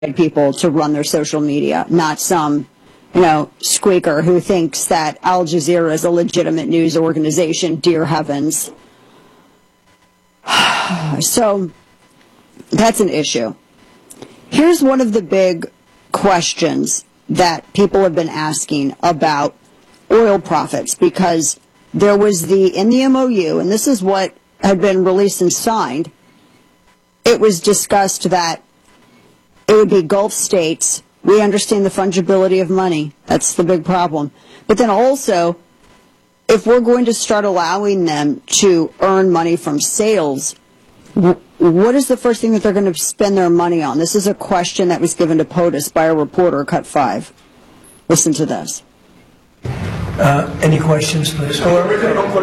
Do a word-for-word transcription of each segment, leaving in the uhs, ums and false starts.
people to run their social media, not some, you know, squeaker who thinks that Al Jazeera is a legitimate news organization. Dear heavens. So that's an issue. Here's one of the big questions that people have been asking about oil profits, because there was the, in the M O U, and this is what had been released and signed, it was discussed that it would be Gulf states. We understand the fungibility of money. That's the big problem. But then also, if we're going to start allowing them to earn money from sales, what is the first thing that they're going to spend their money on? This is a question that was given to POTUS by a reporter, Cut five. Listen to this. Uh, any questions, please? Treasury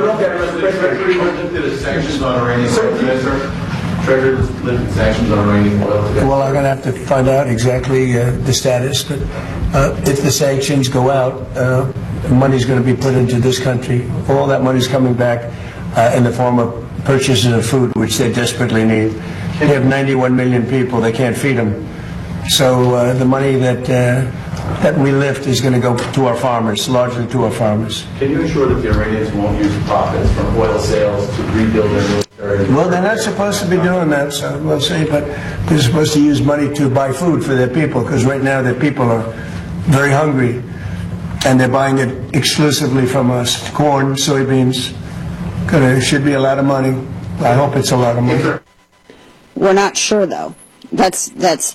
lifted sanctions on Iranian oil. Treasury lifted sanctions on Iranian oil. Well, I'm going to have to find out exactly uh, the status. But uh, if the sanctions go out, uh, money's going to be put into this country. All that money's coming back uh, in the form of purchases of food, which they desperately need. They have ninety-one million people. They can't feed them. So uh, the money that uh, that we lift is going to go to our farmers, largely to our farmers. Can you ensure that the Iranians won't use profits from oil sales to rebuild their military? Well, they're not supposed to be doing that, so we'll see. But they're supposed to use money to buy food for their people, because right now their people are very hungry, and they're buying it exclusively from us. Corn, soybeans. It should be a lot of money. I hope it's a lot of money. We're not sure, though. That's that's.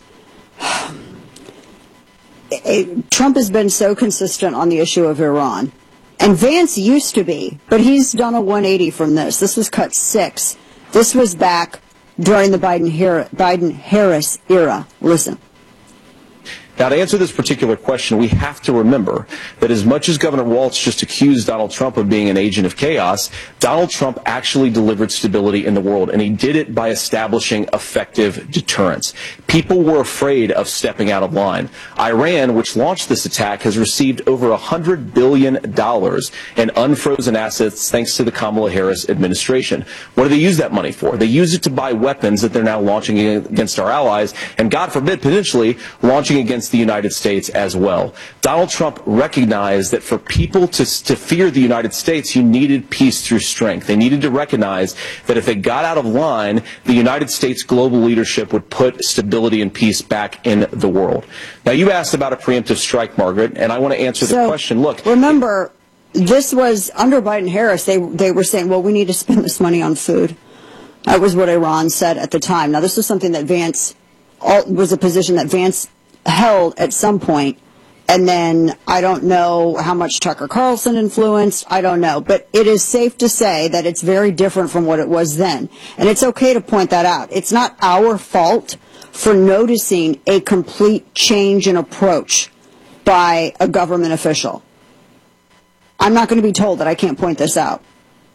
It, Trump has been so consistent on the issue of Iran, and Vance used to be, but he's done a one eighty from this. This was cut six. This was back during the Biden-Harris era. Listen. Now, to answer this particular question, we have to remember that as much as Governor Walz just accused Donald Trump of being an agent of chaos, Donald Trump actually delivered stability in the world, and he did it by establishing effective deterrence. People were afraid of stepping out of line. Iran, which launched this attack, has received over one hundred billion dollars in unfrozen assets thanks to the Kamala Harris administration. What do they use that money for? They use it to buy weapons that they're now launching against our allies, and God forbid, potentially launching against the United States as well. Donald Trump recognized that for people to, to fear the United States, you needed peace through strength. They needed to recognize that if they got out of line, the United States global leadership would put stability and peace back in the world. Now, you asked about a preemptive strike, Margaret, and I want to answer so, the question. Look, remember, this was under Biden-Harris. They, they were saying, well, we need to spend this money on food. That was what Iran said at the time. Now, this was something that Vance, all, was a position that Vance held at some point, and then I don't know how much Tucker Carlson influenced, I don't know, but it is safe to say that it's very different from what it was then, and it's okay to point that out. It's not our fault for noticing a complete change in approach by a government official. I'm not going to be told that I can't point this out.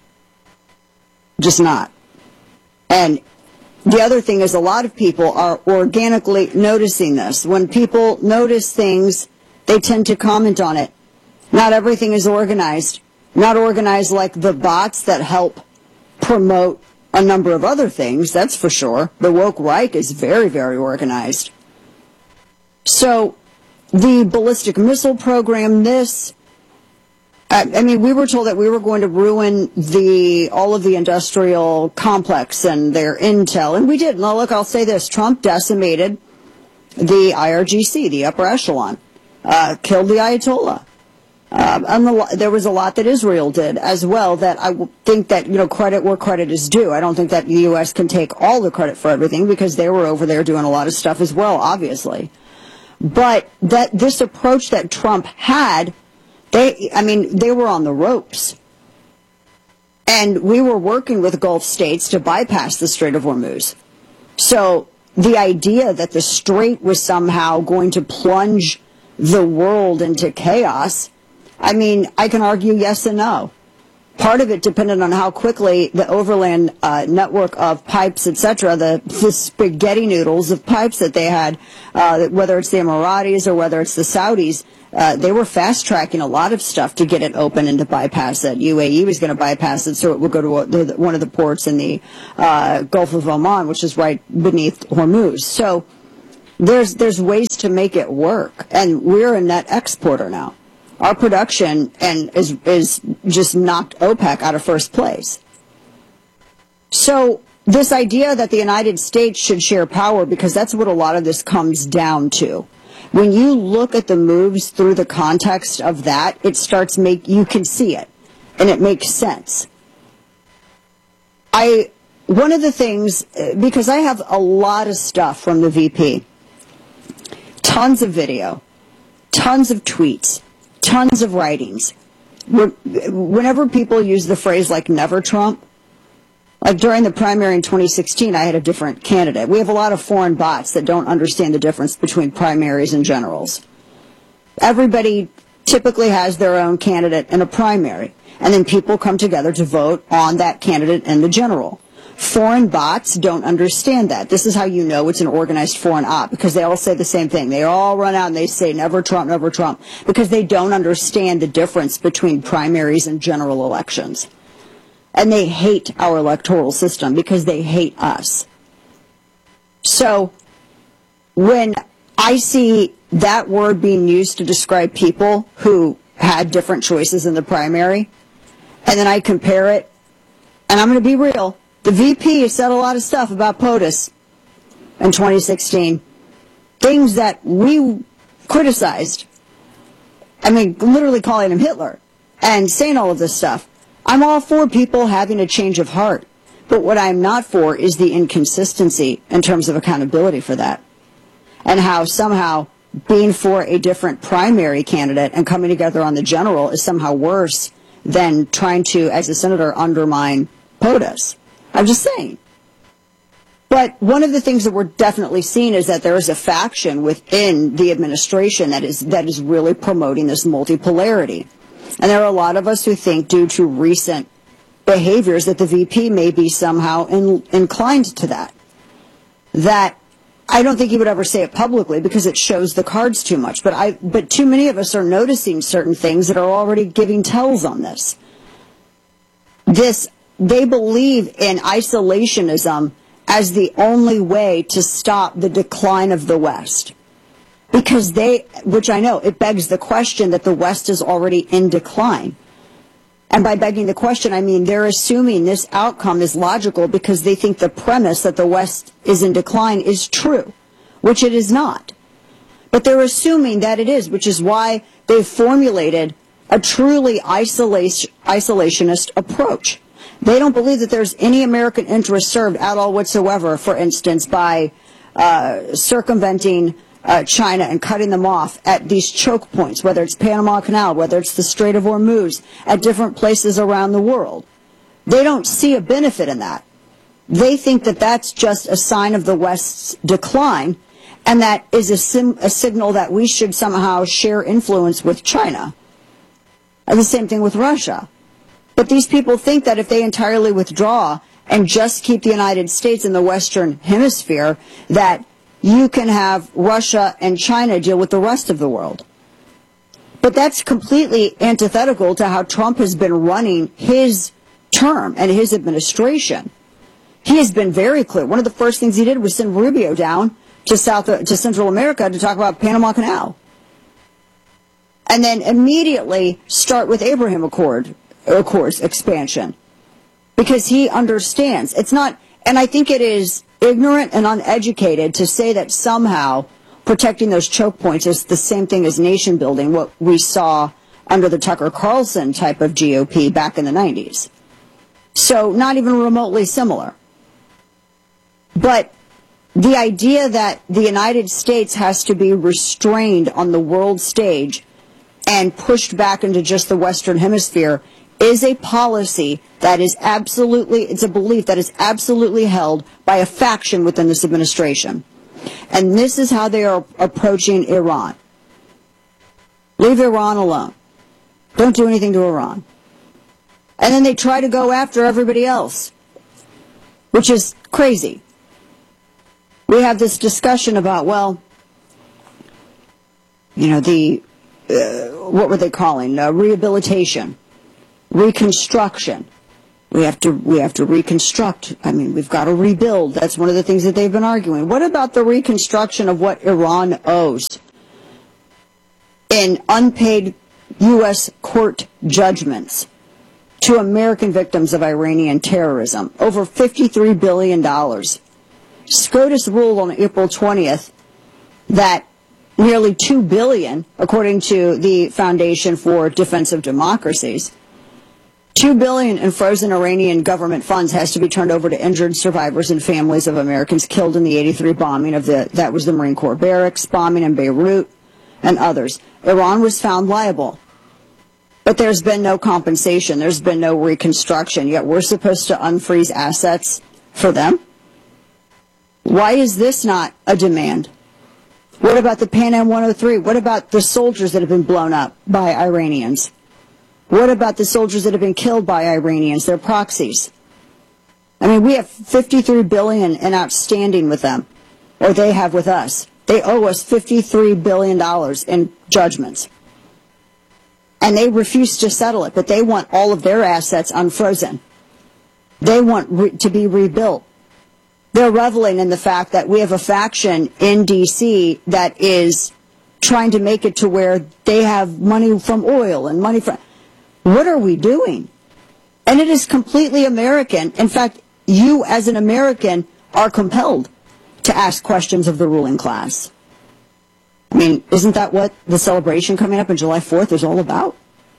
Just not. And the other thing is, a lot of people are organically noticing this. When people notice things, they tend to comment on it. Not everything is organized. Not organized like the bots that help promote a number of other things, that's for sure. The woke Reich is very, very organized. So the ballistic missile program, this, I, I mean, we were told that we were going to ruin the all of the industrial complex and their intel, and we did. Now, look, I'll say this. Trump decimated the I R G C, the upper echelon, uh, killed the Ayatollah. Uh, and the, there was a lot that Israel did as well that I think that, you know, credit where credit is due. I don't think that the U S can take all the credit for everything, because they were over there doing a lot of stuff as well, obviously. But that this approach that Trump had, They, I mean, they were on the ropes. And we were working with Gulf states to bypass the Strait of Hormuz. So the idea that the Strait was somehow going to plunge the world into chaos, I mean, I can argue yes and no. Part of it depended on how quickly the overland uh, network of pipes, et cetera, the, the spaghetti noodles of pipes that they had, uh, whether it's the Emiratis or whether it's the Saudis, uh, they were fast-tracking a lot of stuff to get it open and to bypass it. U A E was going to bypass it so it would go to a, one of the ports in the uh, Gulf of Oman, which is right beneath Hormuz. So there's there's ways to make it work, and we're a net exporter now. Our production and is is just knocked OPEC out of first place. So this idea that the United States should share power, because that's what a lot of this comes down to. When you look at the moves through the context of that, it starts make you can see it, and it makes sense. I one of the things, because I have a lot of stuff from the V P, tons of video, tons of tweets, tons of writings. Whenever people use the phrase like "never Trump," like during the primary in twenty sixteen, I had a different candidate. We have a lot of foreign bots that don't understand the difference between primaries and generals. Everybody typically has their own candidate in a primary, and then people come together to vote on that candidate in the general. Foreign bots don't understand that. This is how you know it's an organized foreign op, because they all say the same thing. They all run out and they say, "Never Trump, never Trump," because they don't understand the difference between primaries and general elections. And they hate our electoral system because they hate us. So when I see that word being used to describe people who had different choices in the primary, and then I compare it, and I'm going to be real, the V P has said a lot of stuff about POTUS in twenty sixteen, things that we criticized. I mean, literally calling him Hitler and saying all of this stuff. I'm all for people having a change of heart, but what I'm not for is the inconsistency in terms of accountability for that, and how somehow being for a different primary candidate and coming together on the general is somehow worse than trying to, as a senator, undermine POTUS. I'm just saying. But one of the things that we're definitely seeing is that there is a faction within the administration that is that is really promoting this multipolarity. And there are a lot of us who think, due to recent behaviors, that the V P may be somehow in, inclined to that. That I don't think he would ever say it publicly because it shows the cards too much. But I, but too many of us are noticing certain things that are already giving tells on this. This, they believe in isolationism as the only way to stop the decline of the West. Because they, which I know, it begs the question that the West is already in decline. And by begging the question, I mean they're assuming this outcome is logical because they think the premise that the West is in decline is true, which it is not. But they're assuming that it is, which is why they've formulated a truly isolation, isolationist approach. They don't believe that there's any American interest served at all whatsoever, for instance, by uh, circumventing Uh, China and cutting them off at these choke points, whether it's Panama Canal, whether it's the Strait of Hormuz, at different places around the world. They don't see a benefit in that. They think that that's just a sign of the West's decline, and that is a, sim a signal that we should somehow share influence with China. And the same thing with Russia. But these people think that if they entirely withdraw and just keep the United States in the Western Hemisphere, that you can have Russia and China deal with the rest of the world. But that's completely antithetical to how Trump has been running his term and his administration. He has been very clear. One of the first things he did was send Rubio down to South to Central America to talk about Panama Canal. And then immediately start with Abraham Accord, Accords expansion. Because he understands. It's not, and I think it is ignorant and uneducated to say that somehow protecting those choke points is the same thing as nation building, what we saw under the Tucker Carlson type of G O P back in the nineties. So not even remotely similar. But the idea that the United States has to be restrained on the world stage and pushed back into just the Western Hemisphere is a policy that is absolutely, it's a belief that is absolutely held by a faction within this administration. And this is how they are approaching Iran. Leave Iran alone. Don't do anything to Iran. And then they try to go after everybody else, which is crazy. We have this discussion about, well, you know, the, uh, what were they calling? Uh, rehabilitation. Reconstruction. We have to we have to reconstruct. I mean, we've got to rebuild. That's one of the things that they've been arguing. What about the reconstruction of what Iran owes in unpaid U S court judgments to American victims of Iranian terrorism? Over fifty-three billion dollars. SCOTUS ruled on April twentieth that nearly two billion dollars, according to the Foundation for Defense of Democracies, two billion dollars in frozen Iranian government funds has to be turned over to injured survivors and families of Americans killed in the eighty-three bombing of the, that was the Marine Corps barracks, bombing in Beirut, and others. Iran was found liable. But there's been no compensation. There's been no reconstruction. Yet we're supposed to unfreeze assets for them? Why is this not a demand? What about the Pan Am one oh three? What about the soldiers that have been blown up by Iranians? What about the soldiers that have been killed by Iranians, their proxies? I mean, we have fifty-three billion dollars in outstanding with them, or they have with us. They owe us fifty-three billion dollars in judgments. And they refuse to settle it, but they want all of their assets unfrozen. They want re- to be rebuilt. They're reveling in the fact that we have a faction in D C that is trying to make it to where they have money from oil and money from... What are we doing? And it is completely American. In fact, you as an American are compelled to ask questions of the ruling class. I mean, isn't that what the celebration coming up on July fourth is all about?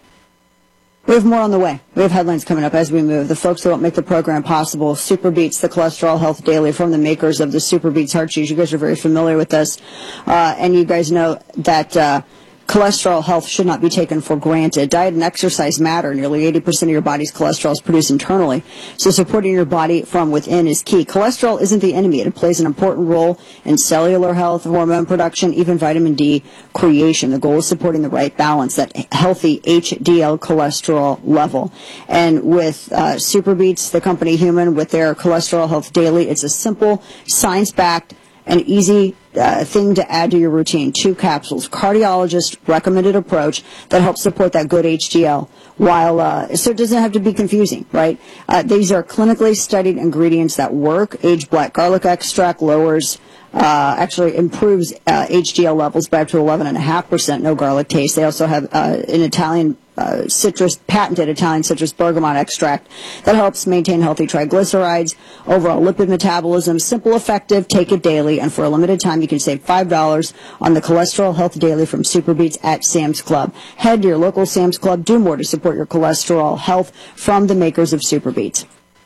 We have more on the way. We have headlines coming up as we move. The folks that help make the program possible, Super Beats, the Cholesterol Health Daily, from the makers of the Super Beats Heart Cheese. You guys are very familiar with this. Uh, and you guys know that... Uh, Cholesterol health should not be taken for granted. Diet and exercise matter. Nearly eighty percent of your body's cholesterol is produced internally. So supporting your body from within is key. Cholesterol isn't the enemy. It plays an important role in cellular health, hormone production, even vitamin D creation. The goal is supporting the right balance, that healthy H D L cholesterol level. And with uh, Super Beats, the company Human, with their Cholesterol Health Daily, it's a simple, science-backed, an easy uh, thing to add to your routine. Two capsules, cardiologist recommended approach that helps support that good H D L. While uh, so it doesn't have to be confusing, right? Uh, these are clinically studied ingredients that work. Aged black garlic extract lowers, uh, actually improves uh, H D L levels by up to eleven point five percent. No garlic taste. They also have uh, an Italian Uh, citrus, patented Italian citrus bergamot extract that helps maintain healthy triglycerides, overall lipid metabolism. Simple, effective, take it daily, and for a limited time you can save five dollars on the Cholesterol Health Daily from Super Beats at Sam's Club. Head to your local Sam's Club. Do more to support your cholesterol health from the makers of Super Beats.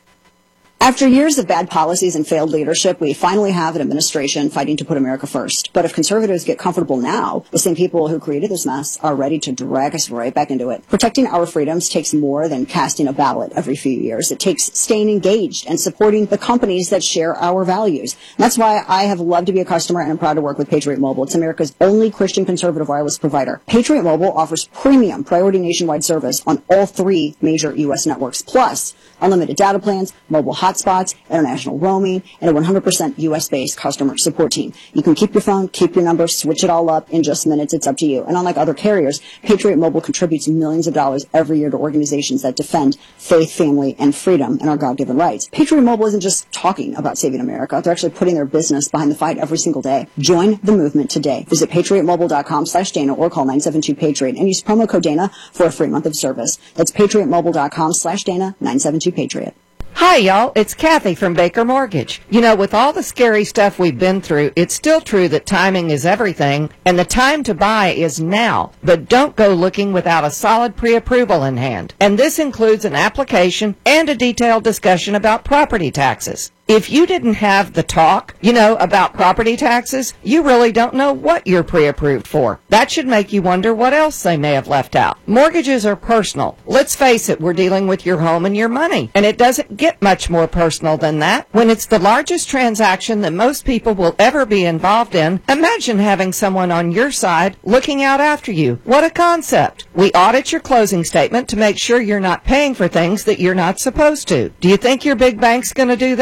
After years of bad policies and failed leadership, we finally have an administration fighting to put America first. But if conservatives get comfortable now, the same people who created this mess are ready to drag us right back into it. Protecting our freedoms takes more than casting a ballot every few years. It takes staying engaged and supporting the companies that share our values. And that's why I have loved to be a customer and I'm proud to work with Patriot Mobile. It's America's only Christian conservative wireless provider. Patriot Mobile offers premium priority nationwide service on all three major U S networks, plus unlimited data plans, mobile hotspots, international roaming, and a one hundred percent U S-based customer support team. You can keep your phone, keep your number, switch it all up in just minutes. It's up to you. And unlike other carriers, Patriot Mobile contributes millions of dollars every year to organizations that defend faith, family, and freedom and our God-given rights. Patriot Mobile isn't just talking about saving America. They're actually putting their business behind the fight every single day. Join the movement today. Visit patriotmobile.com slash Dana or call nine seven two Patriot and use promo code Dana for a free month of service. That's patriotmobile.com slash Dana, nine seven two Patriot. Hi, y'all. It's Kathy from Baker Mortgage. You know, with all the scary stuff we've been through, it's still true that timing is everything, and the time to buy is now. But don't go looking without a solid pre-approval in hand. And this includes an application and a detailed discussion about property taxes. If you didn't have the talk, you know, about property taxes, you really don't know what you're pre-approved for. That should make you wonder what else they may have left out. Mortgages are personal. Let's face it, we're dealing with your home and your money. And it doesn't get much more personal than that. When it's the largest transaction that most people will ever be involved in, imagine having someone on your side looking out after you. What a concept. We audit your closing statement to make sure you're not paying for things that you're not supposed to. Do you think your big bank's going to do that?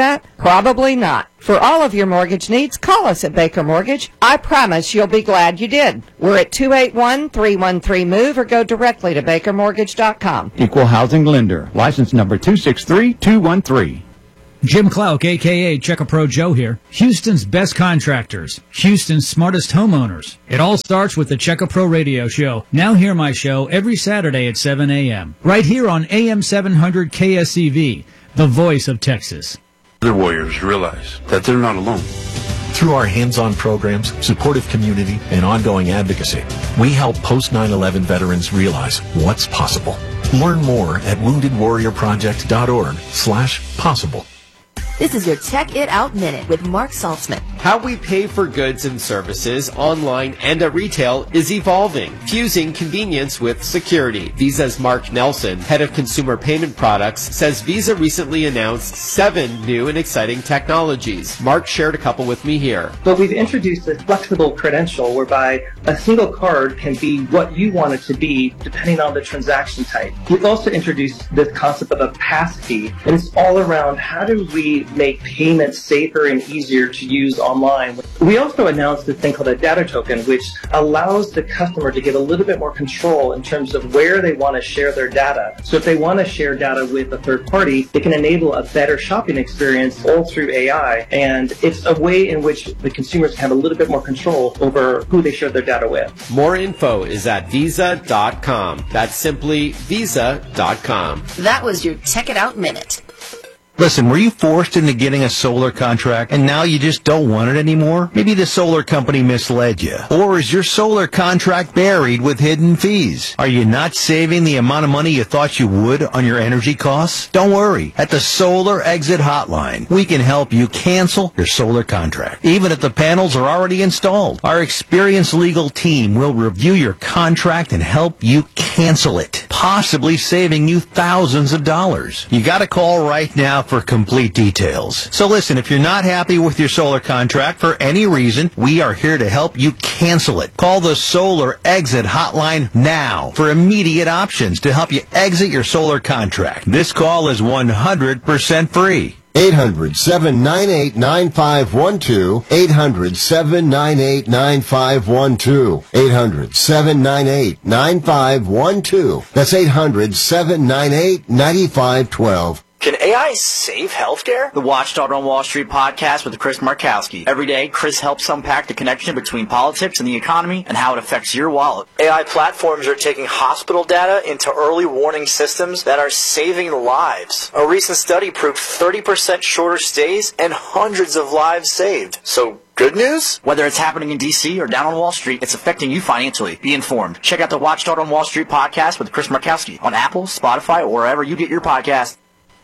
Probably not. For all of your mortgage needs, call us at Baker Mortgage. I promise you'll be glad you did. We're at two eight one, three one three, MOVE or go directly to baker mortgage dot com. Equal housing lender. License number two six three two one three. Jim Clark, a k a. Check-A-Pro Joe here. Houston's best contractors. Houston's smartest homeowners. It all starts with the Check-A-Pro radio show. Now hear my show every Saturday at seven a.m. Right here on A M seven hundred K S E V, the voice of Texas. Other warriors realize that they're not alone. Through our hands-on programs, supportive community, and ongoing advocacy, we help post nine eleven veterans realize what's possible. Learn more at wounded warrior project dot org slash possible. This is your Check It Out Minute with Mark Saltzman. How we pay for goods and services online and at retail is evolving, fusing convenience with security. Visa's Mark Nelson, head of consumer payment products, says Visa recently announced seven new and exciting technologies. Mark shared a couple with me here. But we've introduced a flexible credential whereby a single card can be what you want it to be depending on the transaction type. We've also introduced this concept of a pass key, and it's all around how do we make payments safer and easier to use online. We also announced this thing called a data token, which allows the customer to get a little bit more control in terms of where they want to share their data. So if they want to share data with a third party, they can enable a better shopping experience all through A I. And it's a way in which the consumers can have a little bit more control over who they share their data with. More info is at visa dot com. That's simply visa dot com. That was your Check It Out Minute. Listen, were you forced into getting a solar contract and now you just don't want it anymore? Maybe the solar company misled you. Or is your solar contract buried with hidden fees? Are you not saving the amount of money you thought you would on your energy costs? Don't worry. At the Solar Exit Hotline, we can help you cancel your solar contract, even if the panels are already installed. Our experienced legal team will review your contract and help you cancel it, possibly saving you thousands of dollars. You got to call right now for complete details. So listen, if you're not happy with your solar contract for any reason, we are here to help you cancel it. Call the Solar Exit Hotline now for immediate options to help you exit your solar contract. This call is one hundred percent free. eight hundred, seven nine eight, nine five one two. eight hundred, seven nine eight, nine five one two. eight hundred, seven nine eight, nine five one two. That's eight hundred, seven nine eight, nine five one two. Can A I save healthcare? The Watchdog on Wall Street podcast with Chris Markowski. Every day, Chris helps unpack the connection between politics and the economy and how it affects your wallet. A I platforms are taking hospital data into early warning systems that are saving lives. A recent study proved thirty percent shorter stays and hundreds of lives saved. So, good news? Whether it's happening in D C or down on Wall Street, it's affecting you financially. Be informed. Check out the Watchdog on Wall Street podcast with Chris Markowski on Apple, Spotify, or wherever you get your podcasts.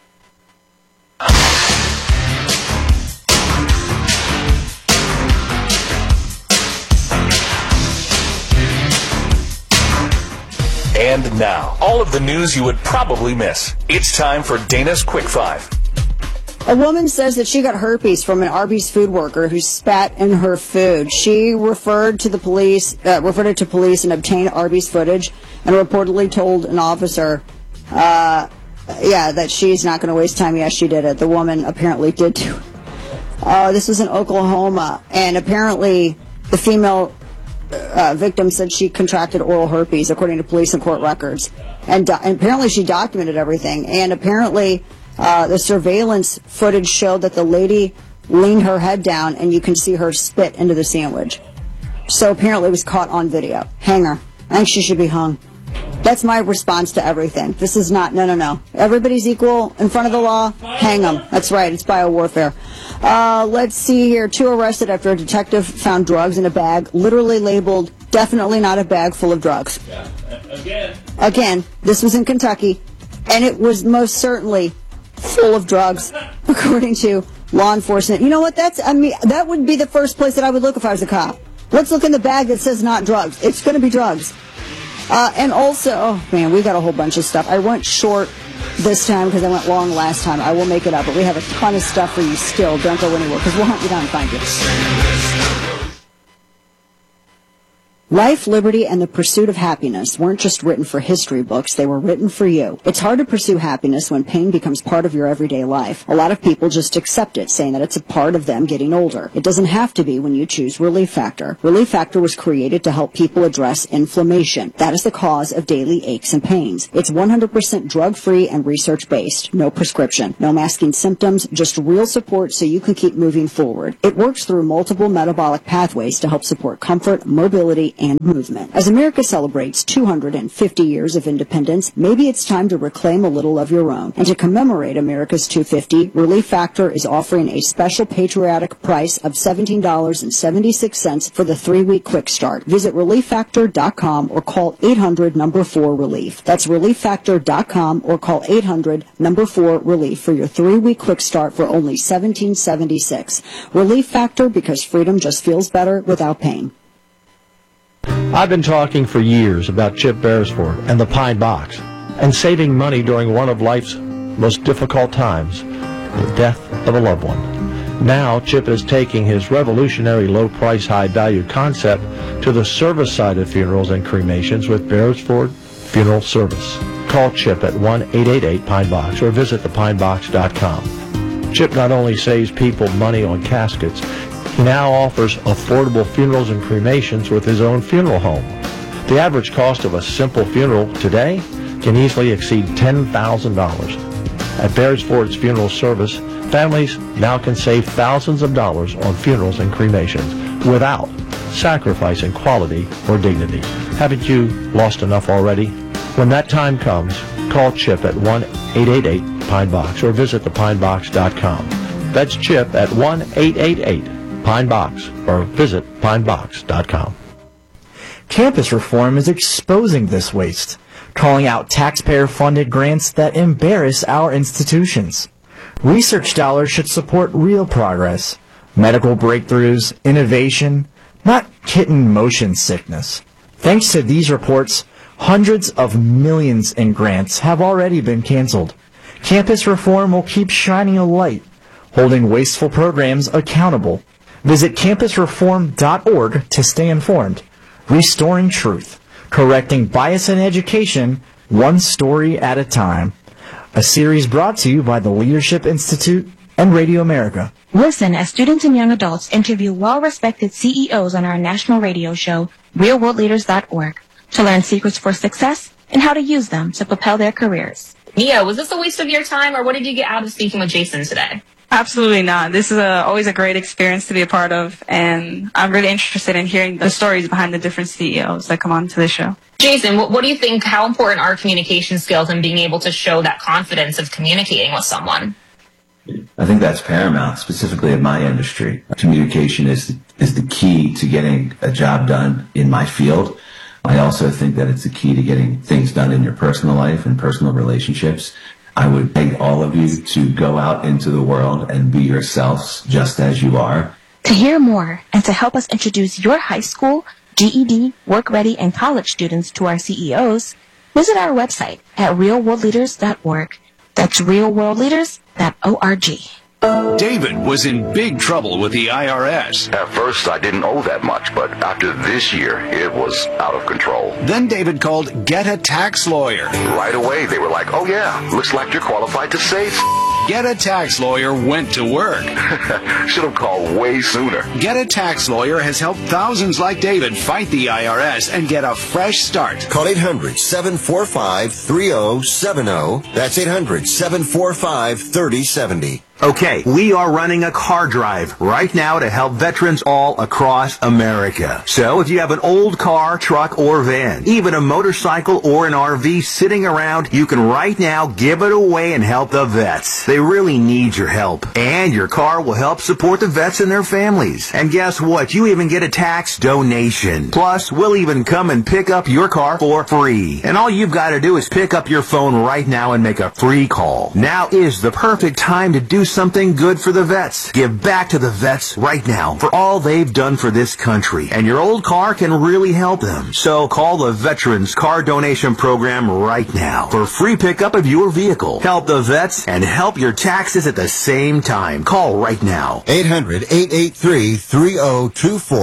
And now, all of the news you would probably miss. It's time for Dana's Quick Five. A woman says that she got herpes from an Arby's food worker who spat in her food. She referred to the police, uh, referred it to police and obtained Arby's footage and reportedly told an officer, uh, yeah, that she's not going to waste time. Yes, she did it. The woman apparently did too. Uh, this was in Oklahoma, and apparently the female uh, victim said she contracted oral herpes, according to police and court records. And, do- and apparently she documented everything. And apparently uh, the surveillance footage showed that the lady leaned her head down, and you can see her spit into the sandwich. So apparently it was caught on video. Hang her. I think she should be hung. That's my response to everything. This is not, no, no, no. Everybody's equal in front of the law. Hang them. That's right. It's biowarfare. Uh, let's see here. Two arrested after a detective found drugs in a bag, literally labeled, definitely not a bag full of drugs. Yeah. Again. Again, this was in Kentucky, and it was most certainly full of drugs, according to law enforcement. You know what? That's, I mean, that would be the first place that I would look if I was a cop. Let's look in the bag that says not drugs. It's going to be drugs. Uh, and also, oh man, we got a whole bunch of stuff. I went short this time because I went long last time. I will make it up, but we have a ton of stuff for you still. Don't go anywhere because we'll hunt you down and find you. Life, liberty, and the pursuit of happiness weren't just written for history books, they were written for you. It's hard to pursue happiness when pain becomes part of your everyday life. A lot of people just accept it, saying that it's a part of them getting older. It doesn't have to be when you choose Relief Factor. Relief Factor was created to help people address inflammation. That is the cause of daily aches and pains. It's one hundred percent drug-free and research-based. No prescription. No masking symptoms, just real support so you can keep moving forward. It works through multiple metabolic pathways to help support comfort, mobility, and movement. As America celebrates two hundred fifty years of independence, maybe it's time to reclaim a little of your own. And to commemorate America's two hundred fifty, Relief Factor is offering a special patriotic price of seventeen dollars and seventy-six cents for the three-week quick start. Visit relief factor dot com or call eight hundred number four relief. That's relief factor dot com or call eight hundred number four relief for your three-week quick start for only seventeen seventy-six. Relief Factor, because freedom just feels better without pain. I've been talking for years about Chip Beresford and the Pine Box and saving money during one of life's most difficult times, the death of a loved one. Now Chip is taking his revolutionary low-price, high-value concept to the service side of funerals and cremations with Beresford Funeral Service. Call Chip at one eight eight eight Pine Box or visit the pine box dot com. Chip not only saves people money on caskets, he now offers affordable funerals and cremations with his own funeral home. The average cost of a simple funeral today can easily exceed ten thousand dollars. At Beresford's Funeral Service, families now can save thousands of dollars on funerals and cremations without sacrificing quality or dignity. Haven't you lost enough already? When that time comes, call Chip at one eight eight eight Pine Box or visit the pine box dot com. That's Chip at one eight eight eight Pine Box or visit pine box dot com. Campus reform is exposing this waste, calling out taxpayer-funded grants that embarrass our institutions. Research dollars should support real progress, medical breakthroughs, innovation, not kitten motion sickness. Thanks to these reports, hundreds of millions in grants have already been canceled. Campus reform will keep shining a light, holding wasteful programs accountable. Visit campus reform dot org to stay informed. Restoring truth, correcting bias in education, one story at a time. A series brought to you by the Leadership Institute and Radio America. Listen as students and young adults interview well-respected C E Os on our national radio show, real world leaders dot org, to learn secrets for success and how to use them to propel their careers. Mia, was this a waste of your time, or what did you get out of speaking with Jason today? Absolutely not. This is a, always a great experience to be a part of, and I'm really interested in hearing the stories behind the different C E Os that come on to the show. Jason, what, what do you think, how important are communication skills and being able to show that confidence of communicating with someone? I think that's paramount, specifically in my industry. Communication is is the key to getting a job done in my field. I also think that it's the key to getting things done in your personal life and personal relationships. I would beg all of you to go out into the world and be yourselves just as you are. To hear more and to help us introduce your high school, G E D, work ready, and college students to our C E Os, visit our website at real world leaders dot org. That's real world leaders dot org. David was in big trouble with the I R S. At first, I didn't owe that much, but after this year, it was out of control. Then David called Get a Tax Lawyer. Right away, they were like, oh yeah, looks like you're qualified to save. Get a Tax Lawyer went to work. Should have called way sooner. Get a Tax Lawyer has helped thousands like David fight the I R S and get a fresh start. Call eight hundred, seven four five, three oh seven oh. That's eight hundred, seven four five, three oh seven oh. Okay, we are running a car drive right now to help veterans all across America. So if you have an old car, truck, or van, even a motorcycle or an R V sitting around, you can right now give it away and help the vets. They really need your help. And your car will help support the vets and their families. And guess what? You even get a tax donation. Plus, we'll even come and pick up your car for free. And all you've got to do is pick up your phone right now and make a free call. Now is the perfect time to do something good for the vets. Give back to the vets right now for all they've done for this country. And your old car can really help them. So call the Veterans Car Donation Program right now for free pickup of your vehicle. Help the vets and help your taxes at the same time. Call right now. eight hundred, eight eight three, three oh two four.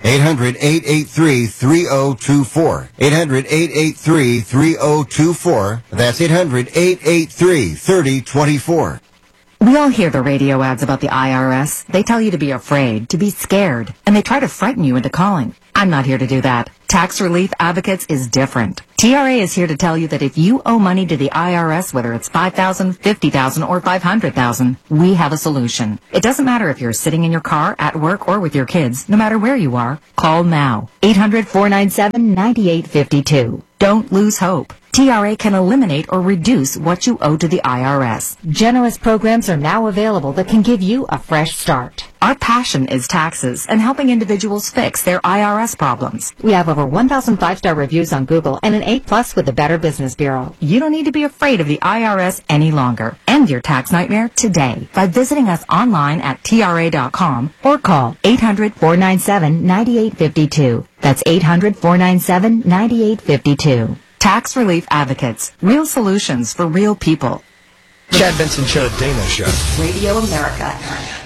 eight hundred, eight eight three, three oh two four. eight hundred, eight eight three, three oh two four. That's eight hundred, eight eight three, three oh two four. We all hear the radio ads about the I R S. They tell you to be afraid, to be scared, and they try to frighten you into calling. I'm not here to do that. Tax Relief Advocates is different. T R A is here to tell you that if you owe money to the I R S, whether it's five thousand dollars, fifty thousand dollars, or five hundred thousand dollars, we have a solution. It doesn't matter if you're sitting in your car, at work, or with your kids. No matter where you are, call now. eight hundred, four nine seven, nine eight five two. Don't lose hope. T R A can eliminate or reduce what you owe to the I R S. Generous programs are now available that can give you a fresh start. Our passion is taxes and helping individuals fix their I R S problems. We have over one thousand five-star reviews on Google and an A plus with the Better Business Bureau. You don't need to be afraid of the I R S any longer. End your tax nightmare today by visiting us online at T R A dot com or call eight hundred, four nine seven, nine eight five two. That's eight hundred, four nine seven, nine eight five two. Tax Relief Advocates. Real solutions for real people. Chad Benson Show, Dana Show. Radio America.